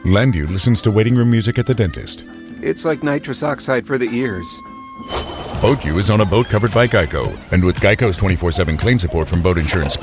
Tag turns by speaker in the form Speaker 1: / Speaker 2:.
Speaker 1: Landu listens to waiting room music at the dentist.
Speaker 2: It's like nitrous oxide for the ears.
Speaker 1: Boat U is on a boat covered by Geico. And with Geico's 24/7 claim support from boat insurance